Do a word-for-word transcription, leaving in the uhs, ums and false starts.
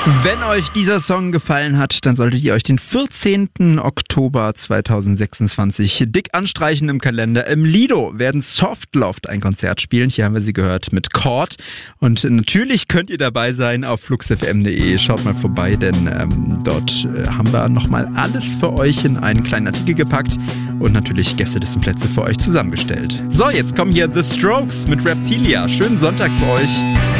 Wenn euch dieser Song gefallen hat, dann solltet ihr euch den vierzehnten Oktober zweitausendsechsundzwanzig dick anstreichen im Kalender. Im Lido werden Softloft ein Konzert spielen. Hier haben wir sie gehört mit Chord. Und natürlich könnt ihr dabei sein auf flux f m punkt d e. Schaut mal vorbei, denn ähm, dort äh, haben wir nochmal alles für euch in einen kleinen Artikel gepackt und natürlich Gästelistenplätze für euch zusammengestellt. So, jetzt kommen hier The Strokes mit Reptilia. Schönen Sonntag für euch.